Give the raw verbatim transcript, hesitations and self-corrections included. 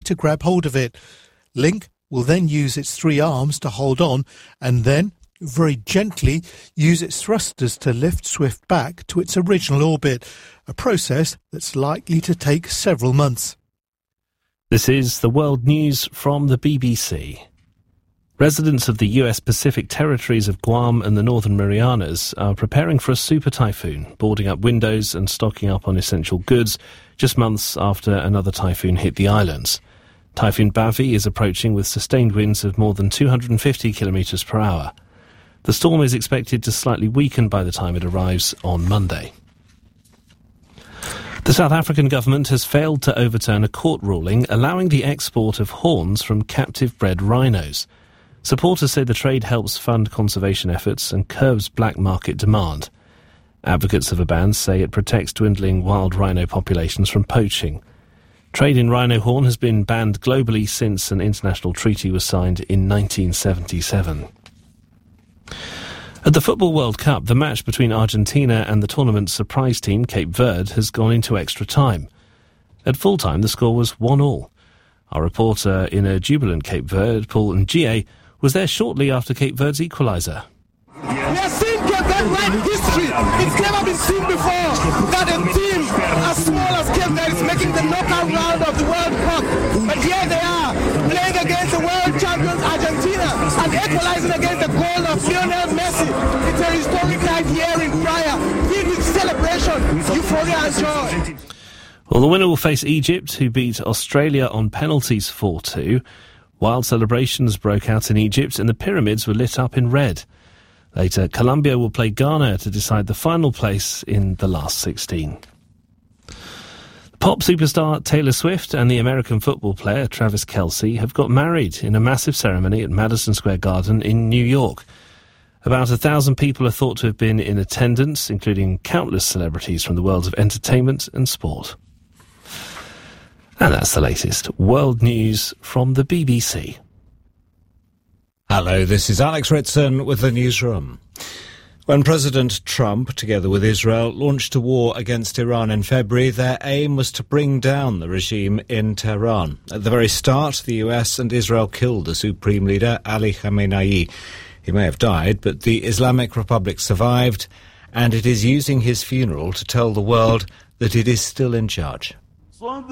to grab hold of it. Link will then use its three arms to hold on and then, very gently, use its thrusters to lift Swift back to its original orbit, a process that's likely to take several months. This is the World News from the B B C. Residents of the U S Pacific territories of Guam and the Northern Marianas are preparing for a super typhoon, boarding up windows and stocking up on essential goods just months after another typhoon hit the islands. Typhoon Bavi is approaching with sustained winds of more than two hundred fifty kilometres per hour. The storm is expected to slightly weaken by the time it arrives on Monday. The South African government has failed to overturn a court ruling allowing the export of horns from captive-bred rhinos. Supporters say the trade helps fund conservation efforts and curbs black market demand. Advocates of a ban say it protects dwindling wild rhino populations from poaching. Trade in rhino horn has been banned globally since an international treaty was signed in nineteen seventy-seven. At the Football World Cup, the match between Argentina and the tournament's surprise team, Cape Verde, has gone into extra time. At full-time, the score was one all. Our reporter in a jubilant Cape Verde, Paul Ngie, was there shortly after Cape Verde's equaliser. We are seeing Cape Verde write history. It's never been seen before that a team as small as Cape Verde is making the knockout round of the World Cup. But here they are, playing against the world champions Argentina and equalizing against the goal of Lionel Messi. It's a historic night here in Praia, filled with celebration, euphoria and joy. Well, the winner will face Egypt, who beat Australia on penalties four two. Wild celebrations broke out in Egypt and the pyramids were lit up in red. Later, Colombia will play Ghana to decide the final place in the last sixteen. Pop superstar Taylor Swift and the American football player Travis Kelce have got married in a massive ceremony at Madison Square Garden in New York. About a thousand people are thought to have been in attendance, including countless celebrities from the worlds of entertainment and sport. And that's the latest world news from the B B C. Hello, this is Alex Ritson with the newsroom. When President Trump, together with Israel, launched a war against Iran in February, their aim was to bring down the regime in Tehran. At the very start, the U S and Israel killed the Supreme Leader, Ali Khamenei. He may have died, but the Islamic Republic survived, and it is using his funeral to tell the world that it is still in charge.